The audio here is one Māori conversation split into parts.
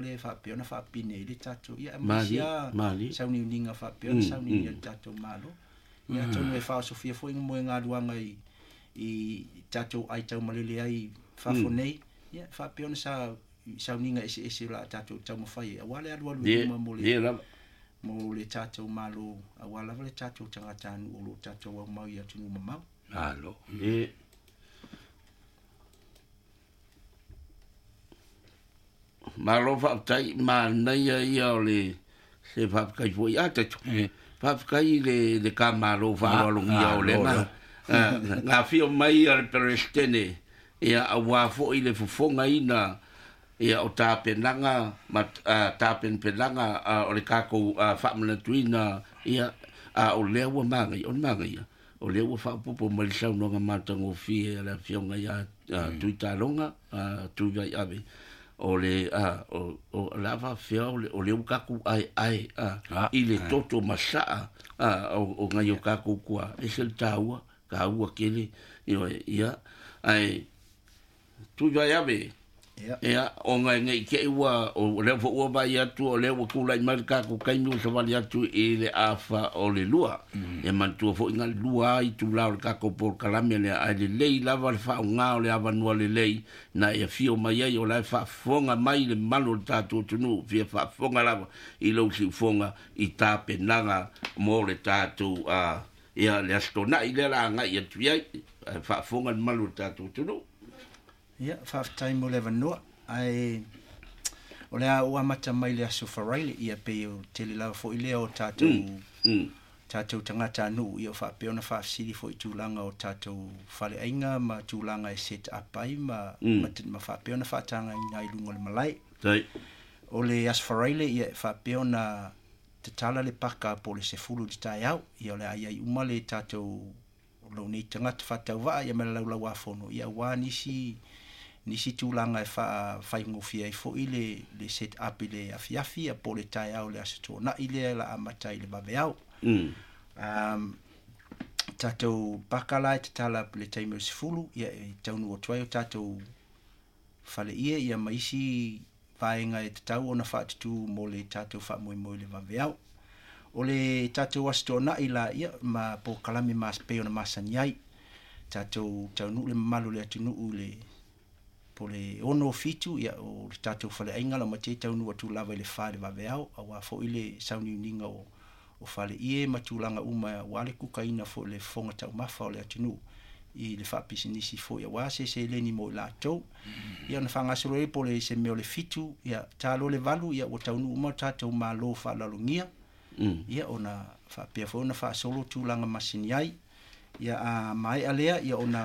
le whapeona whapine le tatou ia masia sauni uninga whapeona sauni ia tatou malo ia tonu e whaosofia fo inga moe ngā ruanga i tatou ai tau malele ai whafonei ia whapeona sauninga ese la tatou tau mawhai awale alu mo le tatou malo awala le tatou tangata anu o lo tatou au mau ia tunu mamau alo malo whaptai nei ia o le se whapkai fo ia te whapkai le ka malo whaalongia o le ngā whio mai al perestene ia awa fo i le fufonga ina ia o tāpenanga tāpenanga o le kako whamana tuina ia o lea ua mangai ia o lea ua whapopo marisau nonga mātango fie la whionga ia tuitalonga tuiwai ave o le o lava feo o le ukaku ai i le toto masaa o ngai o kaku kua e se taua ka ua kele ia ai tuiwai ave ia o ngai ke ua o le fo ua vai atu o le ua kula i marika ko kainu sa vali atu i le afa o le lua e mantua fo inga lua i tu lao ka ko por kalame le ai le lei lava le fa nga o le ava no le lei na e fio mai ai o la fa fonga mai le malo tatu tunu fia fa fonga lava i lo si fonga i tape nanga mo le tatu ia le astona i le la nga i atu ia fa fonga le malo tatu tunu ia whaftai mo lewa noa ai o lea ua mata mai le aso wharaile ia pe o tele lawa fo i lea o tātou tangata anu ia o whapeona whafsiri fo i tūlanga o tātou whale ainga ma tūlanga e set up ai ma whapeona whatanga ina i lungo le malai o le aso wharaile ia whapeona te tala le paka po le sefulu di tai au ia o le ai uma le tātou lo nei tangata whatau waa ia mele lau afono ia wā nisi tūlanga e whaingofia i fo i le set up i le afiafi a po le tai au le asato na i le la amata i le babe au tātou pakala e te tala le taimau sifulu ia i taunu o tuai o tātou whale ia maisi whaenga e te tau ona whaatutu mo le tātou whaamoe le babe au o le tātou asato na i la ia ma po kalame mas peo na masani ai tātou taunu le mamalu le atunu le po le ono fitu ia o le tātou whale ainga la mate taunu atu lava i le whare vawe au a wafo i le sauni uninga o whale ie matulanga uma wale kukaina fo le fonga tau mafa o le atunu i le whapisinisi fo ia wase se leni mo la tau ia na whangasoro e po le se meo le fitu ia tālo le valu ia o taunu uma tātou malo whalalungia ia ona whapea fo na whasolo tūlanga masini ai ia a mai alea ia ona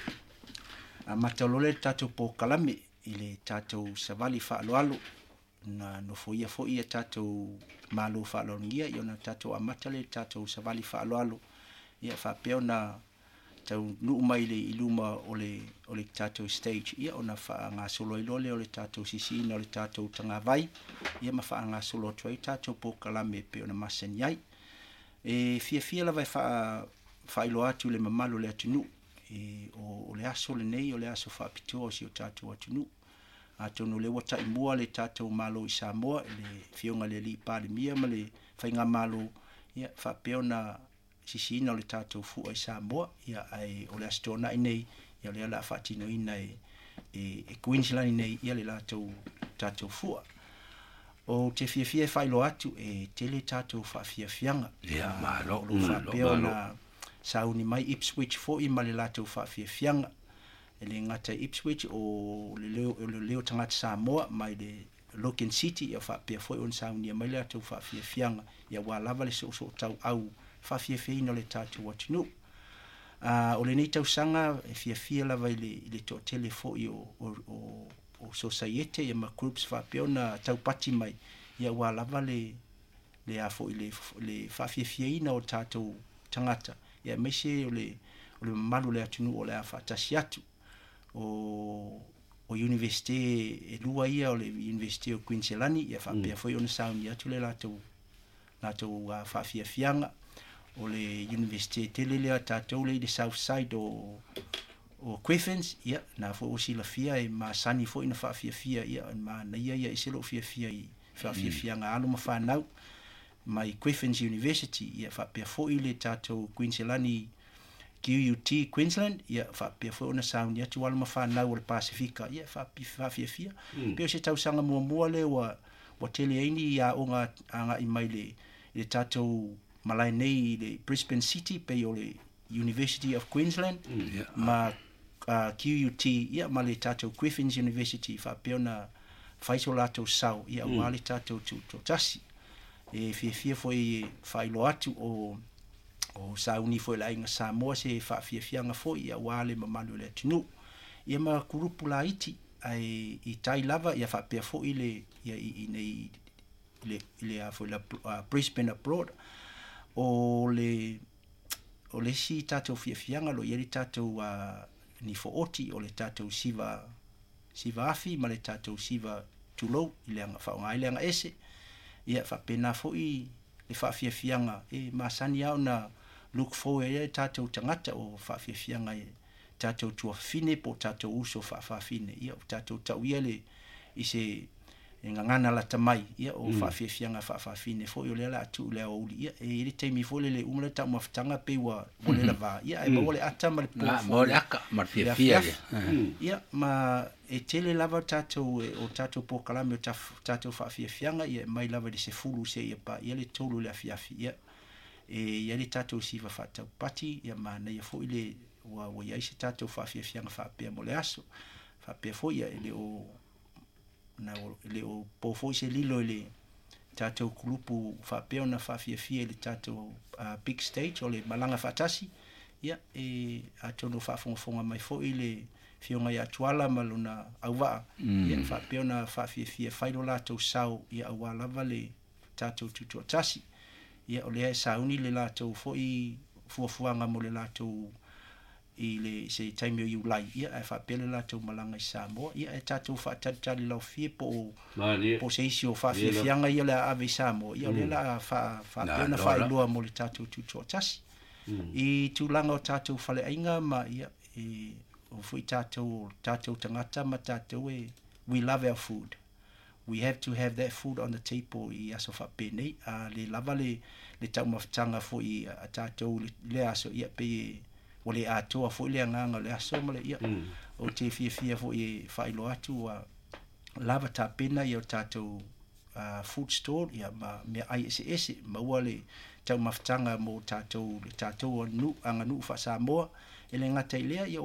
a matalole tātou po kalame i le tātou savali whaaloalo na no fo ia tātou malo whaalongia i ona tātou a matale tātou savali whaaloalo ia whapea na tau nuu mai le iluma o le tātou stage ia ona wha ngā solo ilole o le tātou sisina o le tātou tangawai ia ma wha ngā solo tuai tātou po kalame pe ona masani ai e fia la vai wha ilo atu le mamalo le atunu o le aso le nei o le aso wha pitoa si o tātou atunu a tono le wata i mua le tātou malo i Samoa le fionga le li pāle mia ma le whainga malo ia wha peona sisina o le tātou fua i Samoa ia ai o le astona i nei ia le ala whatino ina e Queensland i nei ia le tātou fua o te fia whailo atu e tele tātou whaafiafianga ia malo wha peona sauni mai Ipswich fo i ma le tātou whaafiafianga le ngata Ipswich o le leo tangata Samoa mai le Logan City ia whapea foi on sauni mai le tātou whaafiafianga ia wālava le so tau au whawhiawhina le tātou atunu. O le nei tau sanga e whiawhia lava i le tō telefo i o societe i ma groups whapeona tau pati mai ia wā lava le afo i le whawhiawhina o tātou tangata. Ia meise o le malu le atunu o le a whatasi atu o universite e lua ia o le universite o Queensland ia whapea foi ona sauni atu le lātou whawhiawhianga o le universite telelea tātou le South Side o o Quiffins ia na fo o sila fia e ma sani fo ina fia ia ma na ia i selo fia i fia nga alu ma whanau mai Quiffins University ia whapea fo i le tātou Queenslandi QUT Queensland ia whapea fo ona sauni atu wala ma whanau o le Pasifika ia whapea fia peo se tau sanga mua le wa tele aini ia o nga i mai le tātou malai nei le Brisbane City pe o le University of Queensland ma QUT ia ma le tātou Quiffins University whapea na whaiso lātou sau ia wale tātou tasi e fia fo e whailo atu o sauni fo la inga Samoa se fianga fo ia wale mamanu le tunu ia ma kurupu la iti ai i tai lava ia whapea fo i le a fo la Brisbane abroad o le si tātou fianga lo ia le tātou ni fo oti o le tātou siva afi ma le tātou siva tulou i le anga whaonga i le anga ese ia whapena fo i le whaafianga e masani au na look forward e tātou tangata o whaafianga e tātou tua fine po tātou uso whaafine ia o tātou tau ia le i se ngangana la tamai ia o whaafianga whaafine fo i o le ala atu le au ia e le teimi fo le umale tau mawhitanga pe wa le lava ia e mawale ata ma le po mo le aka ma fia ia ma e tele lava tātou o tātou po kalame o tātou whaafianga ia mai lava de se fulu se ia pa ia le tolu le afiafi ia e ia le tātou siva whatau pati ia ma nei fo i le wa ia se tātou whaafianga whaapea mo le aso whaapea fo ia le o na le o po fo se lilo le tātou kulupu whaapea na whaafia le tātou big stage o le malanga whatasi ia e atono whaafonga mai fo i le fionga ia tuala maluna auwaa ia whaapea na whaafia whairo lātou sau ia awa lava le tātou tutua tasi ia o lea sauni le lātou fo i fuafuanga mo le lātou i le se taimi o iulai ia e whaapea le lātou malanga i Samoa ia e tātou whaatari lau fie po se isi o whaafianga ia le ave Samoa ia o le la whaapea na whailua mo le tātou tutua tasi i tūlanga o tātou whale ainga ma ia o fui tātou tangata ma tātou e we love our food. We have to have that food on the table i aso whapea nei le lava le tau mawhitanga fo i tātou le aso ia pe o le atoa fo le nganga le aso ma le ia o te fia fo i whailo atu lava tā pena i o tātou food store ia ma mea ISS ma ua le tau mawhitanga mo tātou anga nu wha Samoa ele ngata i lea i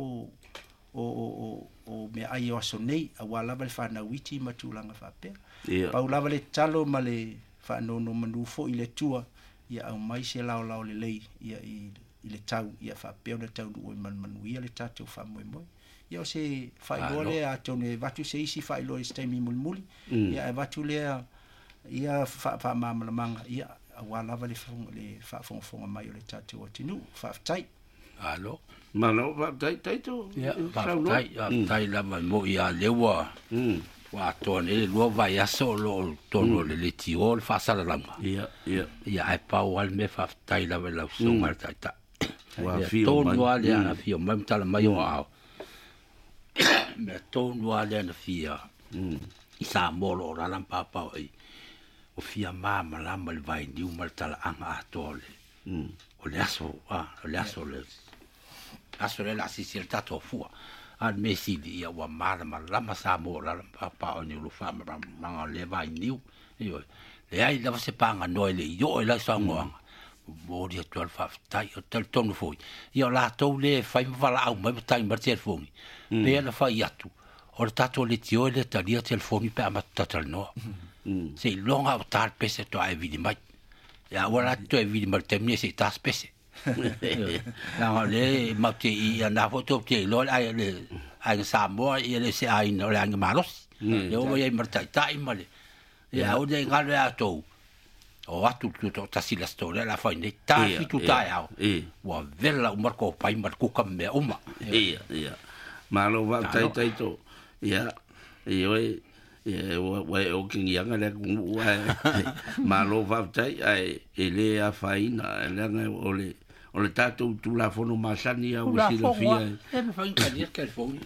o mea ai o aso nei a wā lava le whanau iti ma tūlanga whapea pau lava le talo ma le whanono manu fo i le tua ia au mai se lao le lei ia i le tau ia whapea na tau nuoi manu ia le tātou whamoe ia o se whailoa le a tone watu se isi whailoa i steimi muli ia e watu lea ia whaamamalamanga ia a wā lava le whaafonga mai o le tātou atinu whaafitai alo malo tai to ya tai la mo ia lewa wa tone le lo vai aso lo tono le tio le fa sala langa ia ai pa wal me fa tai la la so mal tai ta wa fi tono ale ana fi o mam tala mai o ao me tono ale ana fi i sa molo la lampa pa o fi mama la mal vai di un mal tala anga tole o le aso le asole la si sil tato fua an mesi di wa mala lama sa mo la papa o ni lu fa ma le vai niu io le ai la se panga no le io la sa ngo mo di to fa tai o tel tonu foi io la to le fa vala au ma tai ma telefoni pe la fa iatu o tato le tio le talia telefoni pe ma tatal no se longa o tal pese to ai vidi mai ya ora to ai vidi ma temni se ta spese na le ma te i na foto te lo ai Samoa i le se ai no le ang malos le o ia martai tai male ya o de ngalo ya to o atu to tasila storia la fa nei ta tu tai au wa vela o marco pai marco kam uma ia malo va tai to ia wa o king yang le malo va tai ai ele a faina le o o le tātou tulafono masani a ua silafia. E me whaingani ke fongi.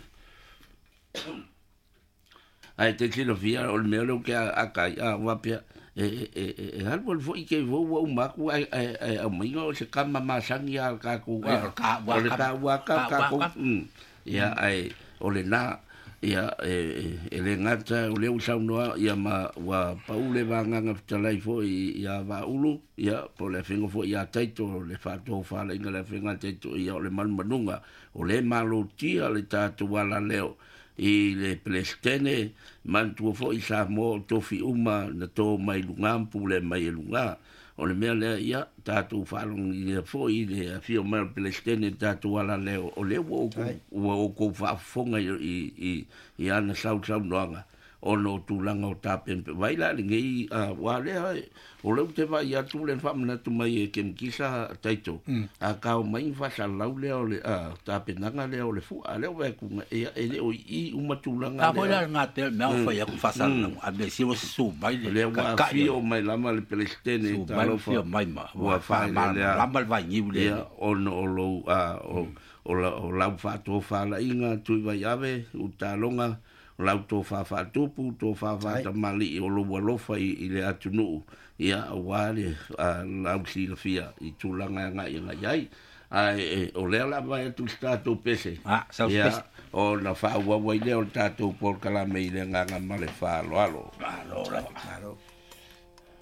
Ai te silafia o le mea leo ke a kai a wapea. Halwa le fwoi ke vau au maku ai mainga o se kama masangi a kako. O le ka waka kako. Ia ai o le nā. Ia le ngata o le usau noa ia ma wa paule vanganga fitalai fo ia va ulu ia po le fingo fo ia taito le fato fa le ngala finga taito ia o le manunga o le malo tia le tatu wala leo i le Palestine mantu fo i sa mo tofi uma na to mai lungampu le mai lunga o le mea lea ia tatu whalong i fo i le fio mai Palestine tatu wala leo o le o ko whafonga i ana sau noanga o no tūlanga o tāpempe waila le ngei wālea o leu te vai atu le whamana tu mai e kem kisa taito a kao mai whasa lau leo le tāpenanga leo le fua leo wai kunga e leo i umatūlanga leo a poila ngā te mea o whai aku whasa lau a me si o su mai le wā fio mai lama le Palestine su mai fio mai ma wā wha lama le vai ngiu le o no o lou o lau whātua whala inga tui vai ave u tālonga lau tō whawhatupu, tō whawhata mali o loa lofa i le atunu ia a wāre lau sila fia i tūlanga ngai ngai ai o lea la vai atu tātou pese ia o na whāua wai leo tātou por kalame i le nganga male whāloalo.